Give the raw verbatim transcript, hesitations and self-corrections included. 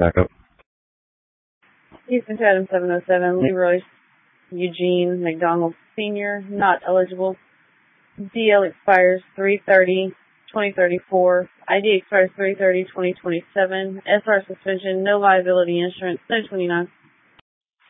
Back up. Houston to item seven oh seven, Leroy Eugene McDonald Senior, not eligible. D L expires three thirty twenty thirty-four. I D expires three thirty twenty twenty-seven. S R suspension, no liability insurance, no twenty-nine.